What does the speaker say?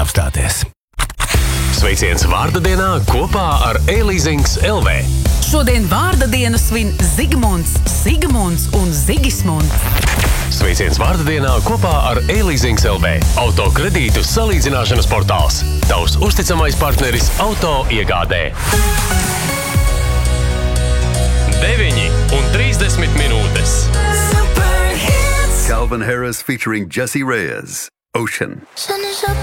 apstāties. Sveiciens vārda dienā kopā ar E-Leasings LV. Šodien vārda dienu svin Zigmunds, Sigmunds un Zigismunds. Sveiciens vārda dienā kopā ar E-Leasings LV. Auto kredītu salīdzināšanas portāls. Tavs uzticamais partneris auto iegādē. 9:30 minūtes. Calvin Harris featuring Jessie Reyes. Ocean. Sun is up